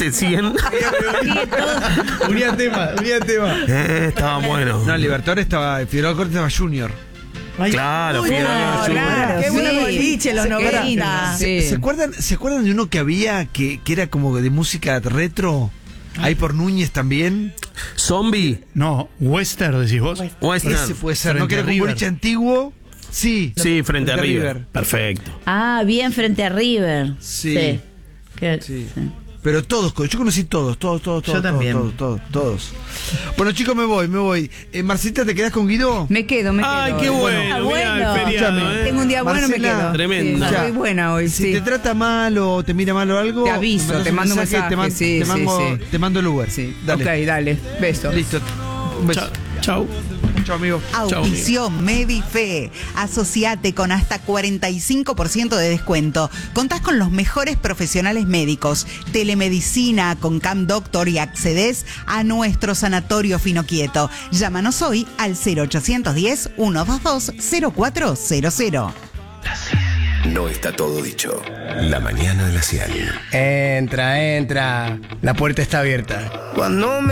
¿Viste? 100. Unía tema. Estaban buenos. No, Libertadores estaba. Figueroa Corte estaba Junior. Claro, Figueroa. Claro, Qué sí. bueno boliche, los Qué 90. lindo, sí. ¿Se acuerdan de uno que había que era como de música retro? Ahí por Núñez también. Zombie. No, Western, decís vos. Western. Ese puede ser, Frente ¿no? Que era a como un River. boliche antiguo. Sí. Sí, frente a River. Perfecto. Ah, bien, frente a River. Sí. Que- Sí. sí. Pero todos, yo conocí todos. Yo también. Todos. Bueno, chicos, me voy. Marcita, ¿te quedás con Guido? Me quedo. Ay, qué bueno. Ah, Mirá bueno. el feriado, Tengo un día bueno, me Marcela, quedo. tremendo. Sí, Ya. soy buena hoy, Si sí. te trata mal o te mira mal o algo, Te aviso, me mandas te mando un mensaje, sí, sí. te mando el Uber. Sí. Dale. Ok, dale. Beso. Listo. Un beso. Chau. Chao, amigo. Auspició Medife. Asociate con hasta 45% de descuento. Contás con los mejores profesionales médicos, telemedicina con Cam Doctor y accedes a nuestro sanatorio Finoquieto. Llámanos hoy al 0810-122-0400. No está todo dicho. La mañana de la 100. Entra. La puerta está abierta. Cuando me